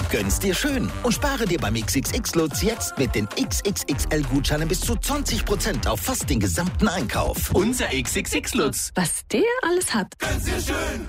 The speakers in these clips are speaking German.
Gönn's dir schön und spare dir beim XXX-Lutz jetzt mit den XXXL-Gutscheinen bis zu 20% auf fast den gesamten Einkauf. Unser XXX-Lutz. Was der alles hat. Gönn's dir schön.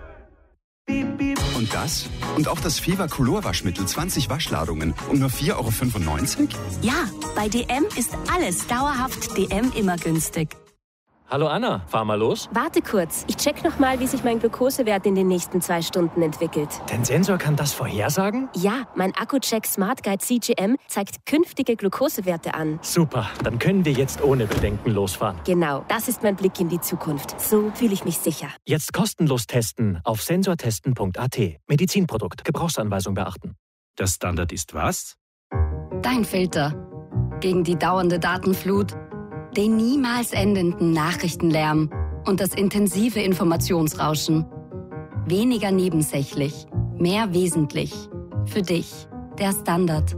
Und das? Und auch das Fever Color Waschmittel 20 Waschladungen um nur 4,95 €? Ja, bei DM ist alles dauerhaft DM immer günstig. Hallo Anna, fahr mal los. Warte kurz, ich check nochmal, wie sich mein Glukosewert in den nächsten 2 Stunden entwickelt. Dein Sensor kann das vorhersagen? Ja, mein Accu-Check Smart Guide CGM zeigt künftige Glukosewerte an. Super, dann können wir jetzt ohne Bedenken losfahren. Genau, das ist mein Blick in die Zukunft. So fühle ich mich sicher. Jetzt kostenlos testen auf sensortesten.at. Medizinprodukt, Gebrauchsanweisung beachten. Der Standard ist was? Dein Filter. Gegen die dauernde Datenflut, den niemals endenden Nachrichtenlärm und das intensive Informationsrauschen. Weniger nebensächlich, mehr wesentlich. Für dich, der Standard.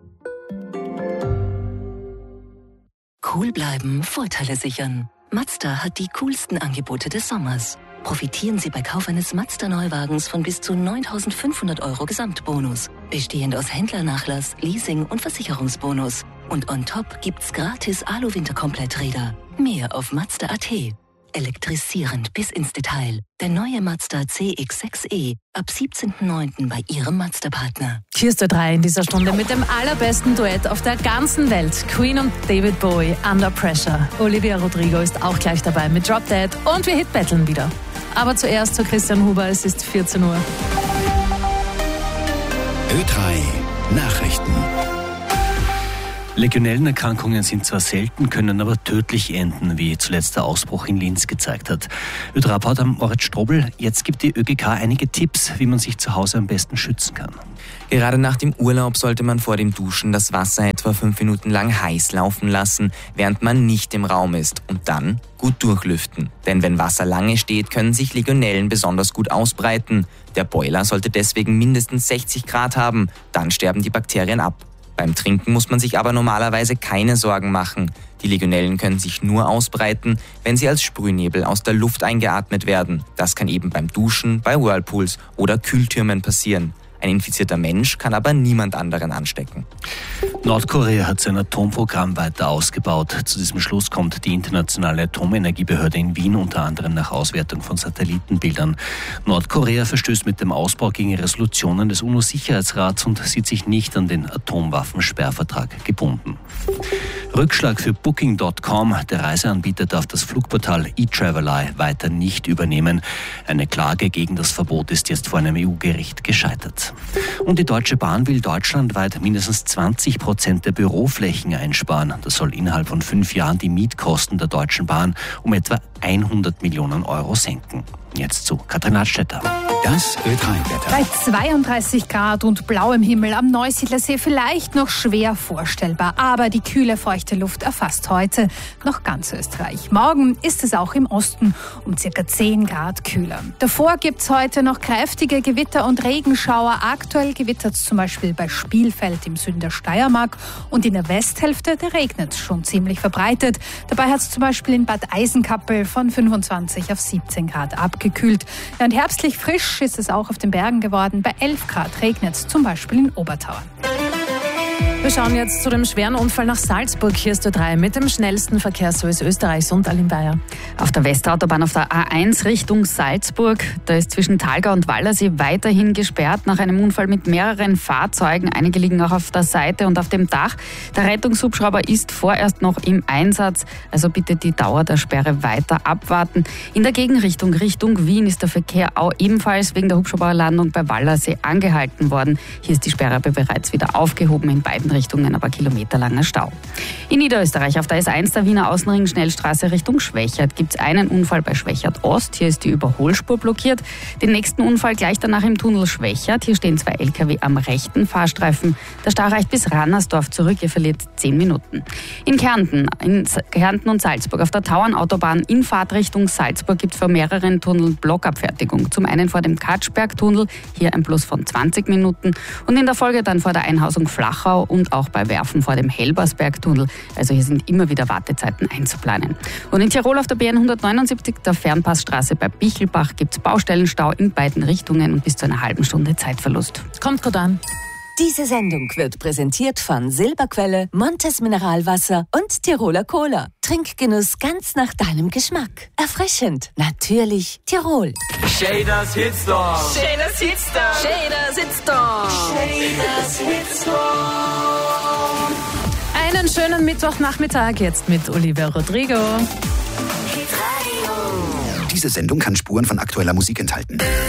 Cool bleiben, Vorteile sichern. Mazda hat die coolsten Angebote des Sommers. Profitieren Sie bei Kauf eines Mazda-Neuwagens von bis zu 9.500 € Gesamtbonus. Bestehend aus Händlernachlass, Leasing und Versicherungsbonus. Und on top gibt's gratis Alu-Winterkompletträder. Mehr auf Mazda.at. Elektrisierend bis ins Detail. Der neue Mazda CX-6e ab 17.09. bei Ihrem Mazda-Partner. Hier ist der 3 in dieser Stunde mit dem allerbesten Duett auf der ganzen Welt. Queen und David Bowie, Under Pressure. Olivia Rodrigo ist auch gleich dabei mit Drop Dead und wir hitbattlen wieder. Aber zuerst zu Christian Huber, es ist 14 Uhr. Ö3 Nachrichten. Legionellenerkrankungen sind zwar selten, können aber tödlich enden, wie zuletzt der Ausbruch in Linz gezeigt hat. Ö3-Reporter Moritz Strobel, jetzt gibt die ÖGK einige Tipps, wie man sich zu Hause am besten schützen kann. Gerade nach dem Urlaub sollte man vor dem Duschen das Wasser etwa 5 Minuten lang heiß laufen lassen, während man nicht im Raum ist, und dann gut durchlüften. Denn wenn Wasser lange steht, können sich Legionellen besonders gut ausbreiten. Der Boiler sollte deswegen mindestens 60 Grad haben, dann sterben die Bakterien ab. Beim Trinken muss man sich aber normalerweise keine Sorgen machen. Die Legionellen können sich nur ausbreiten, wenn sie als Sprühnebel aus der Luft eingeatmet werden. Das kann eben beim Duschen, bei Whirlpools oder Kühltürmen passieren. Ein infizierter Mensch kann aber niemand anderen anstecken. Nordkorea hat sein Atomprogramm weiter ausgebaut. Zu diesem Schluss kommt die Internationale Atomenergiebehörde in Wien unter anderem nach Auswertung von Satellitenbildern. Nordkorea verstößt mit dem Ausbau gegen Resolutionen des UNO-Sicherheitsrats und sieht sich nicht an den Atomwaffensperrvertrag gebunden. Rückschlag für Booking.com. Der Reiseanbieter darf das Flugportal eTraveleye weiter nicht übernehmen. Eine Klage gegen das Verbot ist jetzt vor einem EU-Gericht gescheitert. Und die Deutsche Bahn will deutschlandweit mindestens 20% der Büroflächen einsparen. Das soll innerhalb von 5 Jahren die Mietkosten der Deutschen Bahn um etwa 100 Millionen € senken. Jetzt zu Katrin Hartstetter. Das Ö3-Wetter. Bei 32 Grad und blauem Himmel am Neusiedlersee vielleicht noch schwer vorstellbar. Aber die kühle, feuchte Luft erfasst heute noch ganz Österreich. Morgen ist es auch im Osten um ca. 10 Grad kühler. Davor gibt es heute noch kräftige Gewitter und Regenschauer. Aktuell gewittert es zum Beispiel bei Spielfeld im Süden der Steiermark. Und in der Westhälfte, da regnet es schon ziemlich verbreitet. Dabei hat es zum Beispiel in Bad Eisenkappel von 25 auf 17 Grad abgekühlt. Ja, und herbstlich frisch ist es auch auf den Bergen geworden. Bei 11 Grad regnet es zum Beispiel in Obertauern. Wir schauen jetzt zu dem schweren Unfall nach Salzburg. Hier ist Ö3 mit dem schnellsten Verkehrsservice Österreichs und Aline Bayer. Auf der Westautobahn auf der A1 Richtung Salzburg. Da ist zwischen Thalgau und Wallersee weiterhin gesperrt nach einem Unfall mit mehreren Fahrzeugen. Einige liegen auch auf der Seite und auf dem Dach. Der Rettungshubschrauber ist vorerst noch im Einsatz. Also bitte die Dauer der Sperre weiter abwarten. In der Gegenrichtung Richtung Wien ist der Verkehr auch ebenfalls wegen der Hubschrauberlandung bei Wallersee angehalten worden. Hier ist die Sperre bereits wieder aufgehoben, in beiden Richtungen aber kilometerlanger Stau. In Niederösterreich auf der S1 der Wiener Außenring Schnellstraße Richtung Schwächert gibt es einen Unfall bei Schwächert Ost. Hier ist die Überholspur blockiert. Den nächsten Unfall gleich danach im Tunnel Schwächert. Hier stehen 2 LKW am rechten Fahrstreifen. Der Stau reicht bis Rannersdorf zurück. Ihr verliert 10 Minuten. In Kärnten und Salzburg auf der Tauernautobahn in Fahrtrichtung Salzburg gibt es vor mehreren Tunneln Blockabfertigung. Zum einen vor dem Katschbergtunnel, hier ein Plus von 20 Minuten. Und in der Folge dann vor der Einhausung Flachau und auch bei Werfen vor dem Helbersbergtunnel. Also hier sind immer wieder Wartezeiten einzuplanen. Und in Tirol auf der BN 179, der Fernpassstraße bei Bichelbach, gibt es Baustellenstau in beiden Richtungen und bis zu einer halben Stunde Zeitverlust. Kommt gut an. Diese Sendung wird präsentiert von Silberquelle, Montes Mineralwasser und Tiroler Cola. Trinkgenuss ganz nach deinem Geschmack. Erfrischend, natürlich Tirol. Shaders Hitstorm. Shaders Hitstorm. Shaders Hitstorm. Shaders Hitstorm. Einen schönen Mittwochnachmittag jetzt mit Olivia Rodrigo. Diese Sendung kann Spuren von aktueller Musik enthalten.